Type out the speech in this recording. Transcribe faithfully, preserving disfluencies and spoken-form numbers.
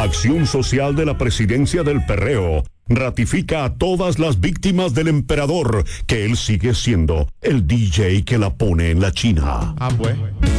Acción Social de la Presidencia del Perreo ratifica a todas las víctimas del emperador que él sigue siendo el D J que la pone en la China. Ah, pues.